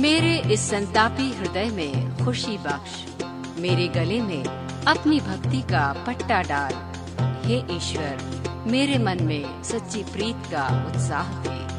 मेरे इस संतापी हृदय में खुशी बख्श, मेरे गले में अपनी भक्ति का पट्टा डाल। हे ईश्वर, मेरे मन में सच्ची प्रीत का उत्साह दे।